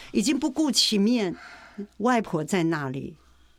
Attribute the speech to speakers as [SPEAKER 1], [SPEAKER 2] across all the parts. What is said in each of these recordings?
[SPEAKER 1] 已经不顾情面，外婆在那里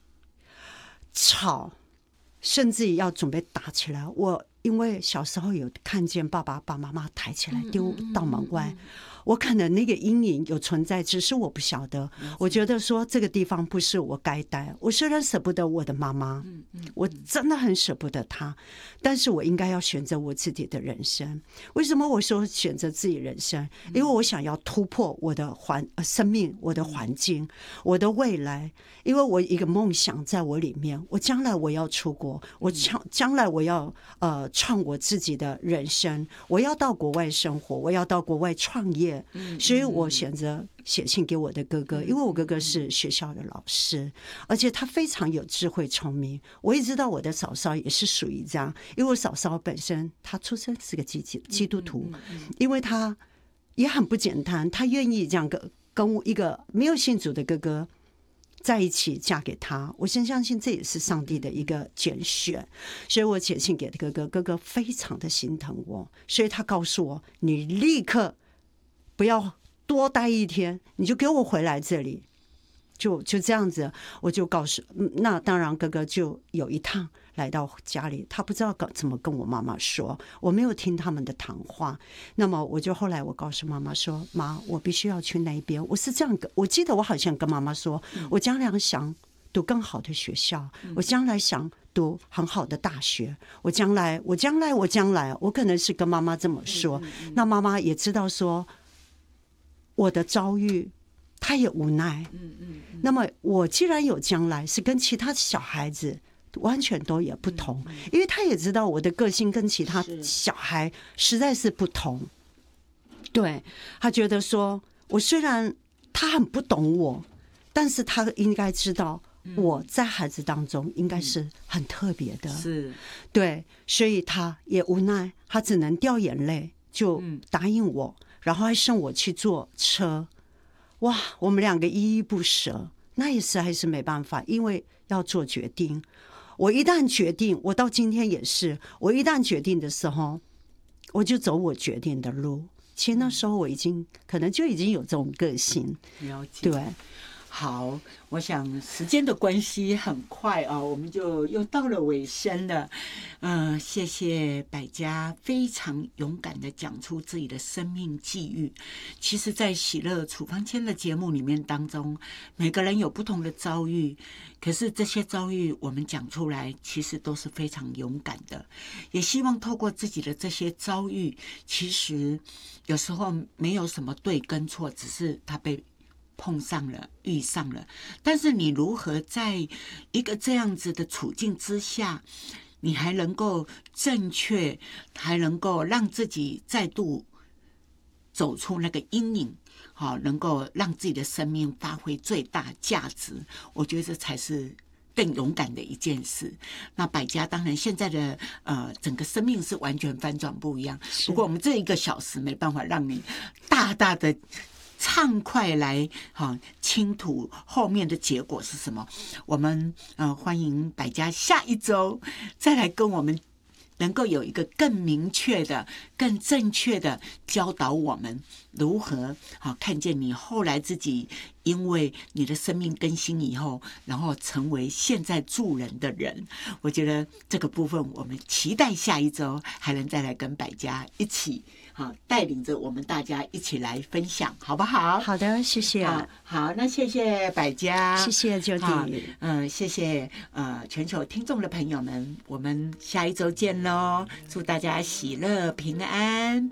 [SPEAKER 1] 吵，甚至要准备打起来。我因为小时候有看见爸爸把妈妈抬起来丢到门外，我可能那个阴影有存在，只是我不晓得。我觉得说这个地方不是我该待。我虽然舍不得我的妈妈，我真的很舍不得她，但是我应该要选择我自己的人生。为什么我说选择自己人生？因为我想要突破我的生命，我的环境，我的未来。因为我一个梦想在我里面，我将来我要出国，我将来我要创我自己的人生，我要到国外生活，我要到国外创业。所以我选择写信给我的哥哥，因为我哥哥是学校的老师，而且他非常有智慧聪明。我也知道我的嫂嫂也是属于这样，因为我嫂嫂本身她出生是个基督徒，因为她也很不简单，她愿意这样跟一个没有信主的哥哥在一起嫁给他，我深相信这也是上帝的一个拣选。所以我写信给哥哥，哥哥非常的心疼我，所以他告诉我，你立刻不要多待一天，你就给我回来这里。就这样子，我就告诉那当然哥哥就有一趟来到家里，他不知道怎么跟我妈妈说，我没有听他们的谈话。那么后来我告诉妈妈说，妈，我必须要去那边。我是这样我记得我好像跟妈妈说，我将来想读更好的学校，我将来想读很好的大学，我将来我可能是跟妈妈这么说。那妈妈也知道说我的遭遇，他也无奈。那么我既然有将来，是跟其他小孩子完全都也不同，因为他也知道我的个性跟其他小孩实在是不同。对，他觉得说我虽然他很不懂我，但是他应该知道我在孩子当中应该是很特别的。
[SPEAKER 2] 是，
[SPEAKER 1] 对，所以他也无奈，他只能掉眼泪，就答应我，然后还送我去坐车。哇，我们两个依依不舍，那也是还是没办法，因为要做决定。我一旦决定，我到今天也是，我一旦决定的时候，我就走我决定的路。其实那时候我可能就已经有这种个性。
[SPEAKER 2] 了解。
[SPEAKER 1] 对。
[SPEAKER 2] 好，我想时间的关系很快啊，我们就又到了尾声了。谢谢百家非常勇敢的讲出自己的生命际遇。其实在喜乐处方签的节目里面当中，每个人有不同的遭遇，可是这些遭遇我们讲出来其实都是非常勇敢的。也希望透过自己的这些遭遇，其实有时候没有什么对跟错，只是他被碰上了，遇上了。但是你如何在一个这样子的处境之下，你还能够正确，还能够让自己再度走出那个阴影，好，能够让自己的生命发挥最大价值，我觉得这才是更勇敢的一件事。那百家当然现在的整个生命是完全翻转不一样，不过我们这1个小时没办法让你大大的畅快来倾吐后面的结果是什么。我们欢迎百家下一周再来跟我们能够有一个更明确的、更正确的教导我们如何看见你后来自己因为你的生命更新以后，然后成为现在助人的人。我觉得这个部分我们期待下一周还能再来跟百家一起带领着我们大家一起来分享，好不好？
[SPEAKER 1] 好的，谢谢。
[SPEAKER 2] 好，那谢谢百家，
[SPEAKER 1] 谢谢Jody，
[SPEAKER 2] 谢谢全球听众的朋友们，我们下一周见喽！祝大家喜乐平安。